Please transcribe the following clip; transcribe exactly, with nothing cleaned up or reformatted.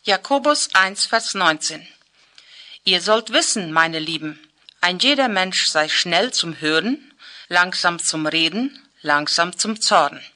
Jakobus eins, Vers neunzehn. Ihr sollt wissen, meine Lieben, ein jeder Mensch sei schnell zum Hören, langsam zum Reden, langsam zum Zorn.